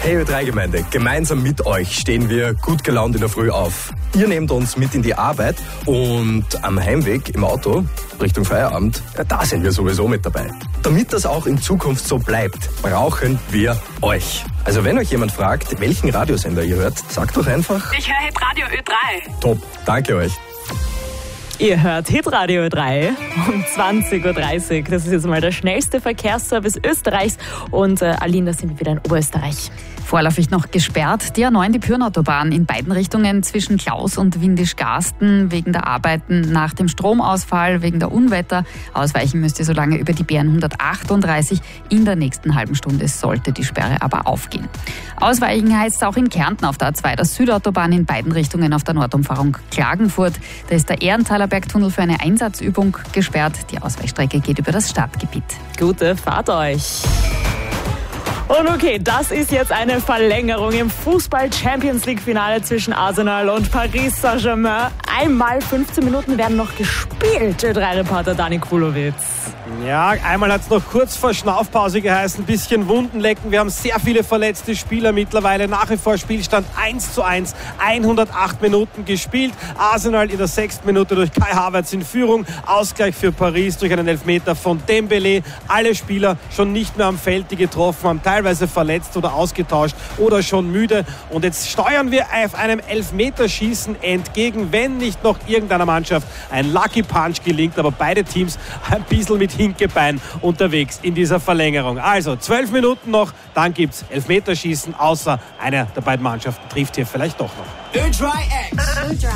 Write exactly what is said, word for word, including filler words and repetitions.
Hey Ö drei Gemeinde, gemeinsam mit euch stehen wir gut gelaunt in der Früh auf. Ihr nehmt uns mit in die Arbeit und am Heimweg im Auto Richtung Feierabend, ja, da sind wir sowieso mit dabei. Damit das auch in Zukunft so bleibt, brauchen wir euch. Also wenn euch jemand fragt, welchen Radiosender ihr hört, sagt doch einfach: Ich höre Hitradio Ö drei. Top, danke euch. Ihr hört Hitradio Ö drei um zwanzig Uhr dreißig. Das ist jetzt mal der schnellste Verkehrsservice Österreichs. Und äh, Aline, da sind wir wieder in Oberösterreich. Vorläufig noch gesperrt. Die A neun, die Pyrnautobahn in beiden Richtungen zwischen Klaus und Windisch-Garsten wegen der Arbeiten nach dem Stromausfall, wegen der Unwetter. Ausweichen müsst ihr so lange über die B N hundertachtunddreißig. In der nächsten halben Stunde sollte die Sperre aber aufgehen. Ausweichen heißt es auch in Kärnten auf der A zwei, der Südautobahn in beiden Richtungen auf der Nordumfahrung Klagenfurt. Da ist der Ehrenthaler Bergtunnel für eine Einsatzübung gesperrt. Die Ausweichstrecke geht über das Stadtgebiet. Gute Fahrt euch. Und okay, das ist jetzt eine Verlängerung im Fußball-Champions-League-Finale zwischen Arsenal und Paris Saint-Germain. Einmal fünfzehn Minuten werden noch gespielt, Ö drei Reporter Dani Kulowitz. Ja, einmal hat es noch kurz vor Schnaufpause geheißen, ein bisschen Wunden lecken. Wir haben sehr viele verletzte Spieler mittlerweile. Nach wie vor Spielstand eins zu eins, hundertacht Minuten gespielt. Arsenal in der sechsten Minute durch Kai Havertz in Führung. Ausgleich für Paris durch einen Elfmeter von Dembélé. Alle Spieler schon nicht mehr am Feld, die getroffen haben, teilweise verletzt oder ausgetauscht oder schon müde. Und jetzt steuern wir auf einem Elfmeterschießen entgegen, wenn nicht noch irgendeiner Mannschaft ein Lucky Punch gelingt. Aber beide Teams ein bisschen mit Hinkebein unterwegs in dieser Verlängerung. Also zwölf Minuten noch, dann gibt es Elfmeterschießen, außer einer der beiden Mannschaften trifft hier vielleicht doch noch. Ö drei X.